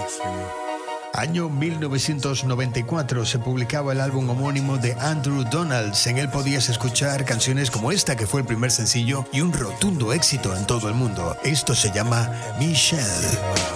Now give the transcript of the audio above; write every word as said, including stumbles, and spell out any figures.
Año mil novecientos noventa y cuatro se publicaba el álbum homónimo de Andrew Donalds. En él podías escuchar canciones como esta, que fue el primer sencillo y un rotundo éxito en todo el mundo. Esto se llama Michelle.